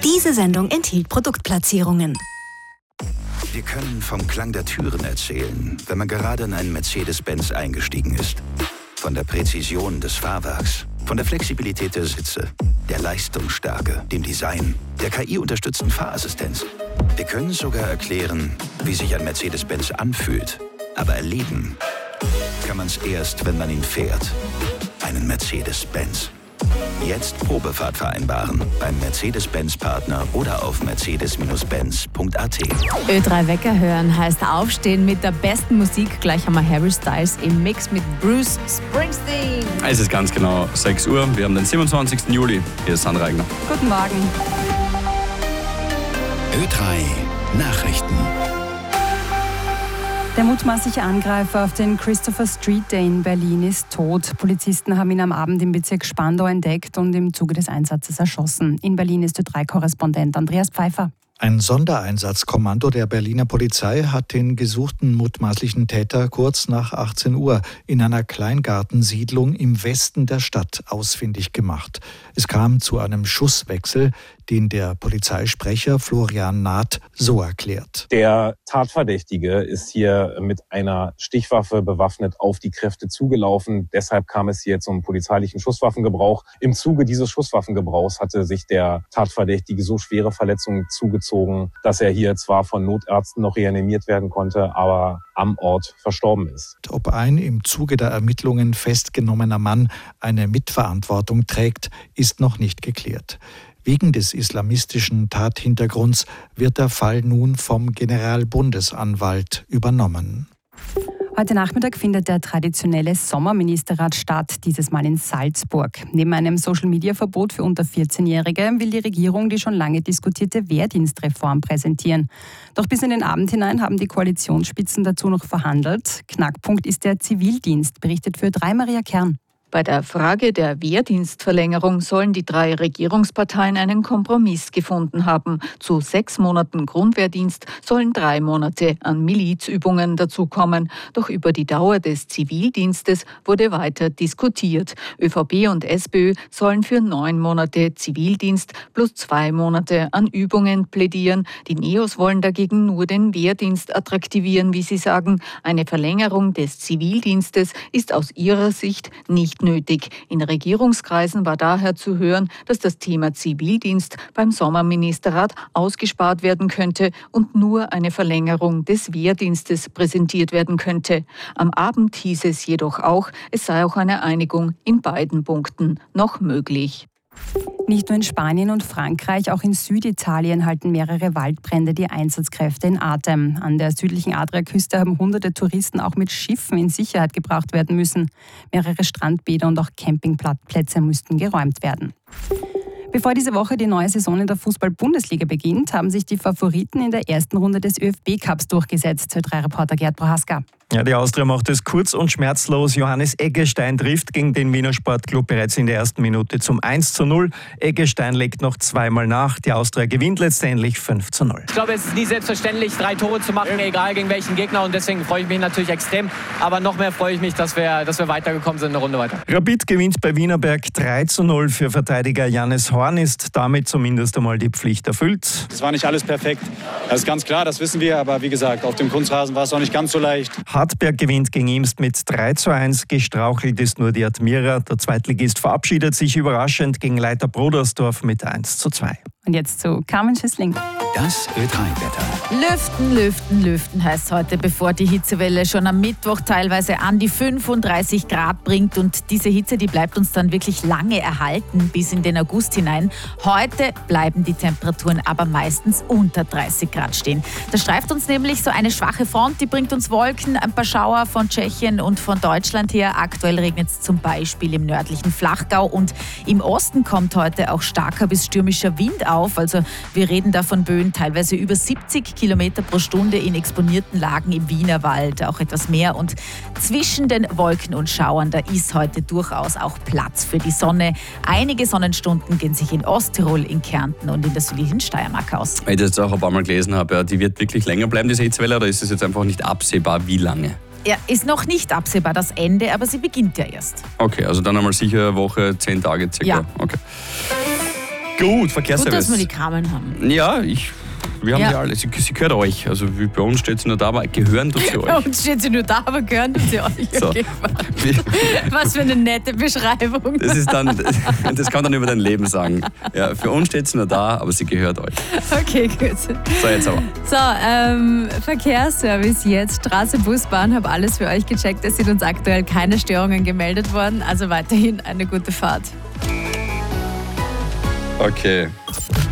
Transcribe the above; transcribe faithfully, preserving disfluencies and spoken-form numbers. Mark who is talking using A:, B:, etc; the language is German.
A: Diese Sendung enthielt Produktplatzierungen.
B: Wir können vom Klang der Türen erzählen, wenn man gerade in einen Mercedes-Benz eingestiegen ist. Von der Präzision des Fahrwerks, von der Flexibilität der Sitze, der Leistungsstärke, dem Design, der K I-unterstützten Fahrassistenz. Wir können sogar erklären, wie sich ein Mercedes-Benz anfühlt. Aber erleben kann man es erst, wenn man ihn fährt. Einen Mercedes-Benz. Jetzt Probefahrt vereinbaren beim Mercedes-Benz-Partner oder auf mercedes Benz punkt a t.
C: Ö drei Wecker hören heißt aufstehen mit der besten Musik. Gleich haben wir Harry Styles im Mix mit Bruce Springsteen.
D: Es ist ganz genau sechs Uhr. Wir haben den siebenundzwanzigsten Juli. Hier ist Sandra Eigner.
C: Guten Morgen.
B: Ö drei Nachrichten.
E: Der mutmaßliche Angreifer auf den Christopher Street Day in Berlin ist tot. Polizisten haben ihn am Abend im Bezirk Spandau entdeckt und im Zuge des Einsatzes erschossen. In Berlin ist Ö drei Korrespondent Andreas Pfeiffer.
F: Ein Sondereinsatzkommando der Berliner Polizei hat den gesuchten mutmaßlichen Täter kurz nach achtzehn Uhr in einer Kleingartensiedlung im Westen der Stadt ausfindig gemacht. Es kam zu einem Schusswechsel, den der Polizeisprecher Florian Naht so erklärt.
G: Der Tatverdächtige ist hier mit einer Stichwaffe bewaffnet auf die Kräfte zugelaufen. Deshalb kam es hier zum polizeilichen Schusswaffengebrauch. Im Zuge dieses Schusswaffengebrauchs hatte sich der Tatverdächtige so schwere Verletzungen zugezogen, dass er hier zwar von Notärzten noch reanimiert werden konnte, aber am Ort verstorben ist.
F: Ob ein im Zuge der Ermittlungen festgenommener Mann eine Mitverantwortung trägt, ist noch nicht geklärt. Wegen des islamistischen Tathintergrunds wird der Fall nun vom Generalbundesanwalt übernommen.
E: Heute Nachmittag findet der traditionelle Sommerministerrat statt, dieses Mal in Salzburg. Neben einem Social-Media-Verbot für unter vierzehnjährige will die Regierung die schon lange diskutierte Wehrdienstreform präsentieren. Doch bis in den Abend hinein haben die Koalitionsspitzen dazu noch verhandelt. Knackpunkt ist der Zivildienst, berichtet für Ö drei Maria Kern.
H: Bei der Frage der Wehrdienstverlängerung sollen die drei Regierungsparteien einen Kompromiss gefunden haben. Zu sechs Monaten Grundwehrdienst sollen drei Monate an Milizübungen dazukommen. Doch über die Dauer des Zivildienstes wurde weiter diskutiert. ÖVP und SPÖ sollen für neun Monate Zivildienst plus zwei Monate an Übungen plädieren. Die Neos wollen dagegen nur den Wehrdienst attraktivieren, wie sie sagen. Eine Verlängerung des Zivildienstes ist aus ihrer Sicht nicht nötig. In Regierungskreisen war daher zu hören, dass das Thema Zivildienst beim Sommerministerrat ausgespart werden könnte und nur eine Verlängerung des Wehrdienstes präsentiert werden könnte. Am Abend hieß es jedoch auch, es sei auch eine Einigung in beiden Punkten noch möglich.
E: Nicht nur in Spanien und Frankreich, auch in Süditalien halten mehrere Waldbrände die Einsatzkräfte in Atem. An der südlichen Adriaküste haben hunderte Touristen auch mit Schiffen in Sicherheit gebracht werden müssen. Mehrere Strandbäder und auch Campingplätze mussten geräumt werden. Bevor diese Woche die neue Saison in der Fußball-Bundesliga beginnt, haben sich die Favoriten in der ersten Runde des ÖFB-Cups durchgesetzt. Ö drei Reporter Gerd Prohaska.
I: Ja, die Austria macht es kurz und schmerzlos. Johannes Eggestein trifft gegen den Wiener Sportclub bereits in der ersten Minute zum eins zu null. Eggestein legt noch zweimal nach. Die Austria gewinnt letztendlich fünf zu null.
J: Ich glaube, es ist nie selbstverständlich, drei Tore zu machen, egal gegen welchen Gegner. Und deswegen freue ich mich natürlich extrem. Aber noch mehr freue ich mich, dass wir, dass wir weitergekommen sind, eine Runde weiter.
I: Rapid gewinnt bei Wienerberg drei zu null. Für Verteidiger Jannis Horn ist damit zumindest einmal die Pflicht erfüllt.
K: Es war nicht alles perfekt. Das ist ganz klar, das wissen wir. Aber wie gesagt, auf dem Kunstrasen war es auch nicht ganz so leicht.
I: Hartberg gewinnt gegen Imst mit drei zu eins. Gestrauchelt ist nur die Admira. Der Zweitligist verabschiedet sich überraschend gegen Leiter Brodersdorf mit eins zu zwei.
E: Und jetzt zu Carmen Schüssling.
B: Das Ö drei Wetter.
C: Lüften, lüften, lüften heißt es heute, bevor die Hitzewelle schon am Mittwoch teilweise an die fünfunddreißig Grad bringt. Und diese Hitze, die bleibt uns dann wirklich lange erhalten, bis in den August hinein. Heute bleiben die Temperaturen aber meistens unter dreißig Grad stehen. Da streift uns nämlich so eine schwache Front, die bringt uns Wolken, ein paar Schauer von Tschechien und von Deutschland her. Aktuell regnet es zum Beispiel im nördlichen Flachgau und im Osten kommt heute auch starker bis stürmischer Wind auf. Also wir reden da von Böen teilweise über siebzig Kilometer pro Stunde in exponierten Lagen im Wienerwald, auch etwas mehr. Und zwischen den Wolken und Schauern, da ist heute durchaus auch Platz für die Sonne. Einige Sonnenstunden gehen sich in Osttirol, in Kärnten und in der südlichen Steiermark aus.
D: Weil ich das jetzt auch ein paar Mal gelesen habe, ja, die wird wirklich länger bleiben, diese Hitzewelle, oder ist es jetzt einfach nicht absehbar, wie lange?
C: Ja, ist noch nicht absehbar das Ende, aber sie beginnt ja erst.
D: Okay, also dann einmal sicher eine Woche, zehn Tage circa.
C: Ja.
D: Okay. Gut, Verkehrsservice.
C: Gut, dass wir die Kamen haben.
D: Ja, ich... Wir haben
C: Ja.
D: die alle, sie, sie gehört euch. Also wie bei uns steht sie nur da, aber gehören tut sie euch.
C: Bei uns steht sie nur da, aber gehören tut sie euch.
D: So.
C: Okay. Was für eine nette Beschreibung.
D: Das ist dann, das kann dann über dein Leben sagen. Ja, für uns steht sie nur da, aber sie gehört euch.
L: Okay, gut.
D: So, jetzt aber.
L: So, ähm, Verkehrsservice jetzt. Straße, Bus, Bahn, habe alles für euch gecheckt. Es sind uns aktuell keine Störungen gemeldet worden. Also weiterhin eine gute Fahrt.
D: Okay.